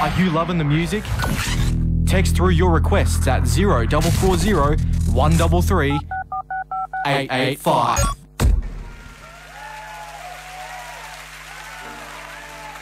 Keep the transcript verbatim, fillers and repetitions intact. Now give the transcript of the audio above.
Are you loving the music? Text through your requests at zero four four zero one three three eight eight five.